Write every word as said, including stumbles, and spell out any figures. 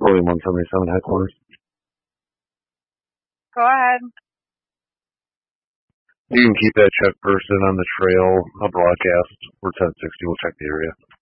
William one seventy-seven headquarters. Go ahead. You can keep that check person on the trail. I'll broadcast. We're ten sixty. We'll check the area.